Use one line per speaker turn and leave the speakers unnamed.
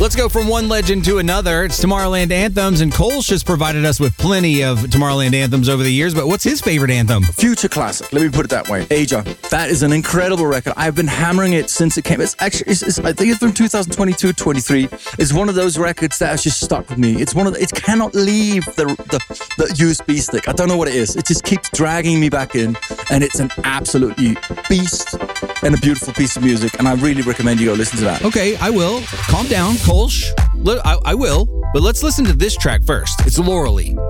Let's go from one legend to another. It's Tomorrowland anthems, and Kolsch has provided us with plenty of Tomorrowland anthems over the years, but what's his favorite anthem?
Future classic. Let me put it that way. Aja. That is an incredible record. I've been hammering it since it came. It's actually, I think it's from 2022, 23. It's one of those records that has just stuck with me. It's it cannot leave the USB stick. I don't know what it is. It just keeps dragging me back in, and it's an absolutely beast and a beautiful piece of music, and I really recommend you go listen to that.
Okay, I will. Calm down, Kolsch. I will, but let's listen to this track first. It's Lauralee.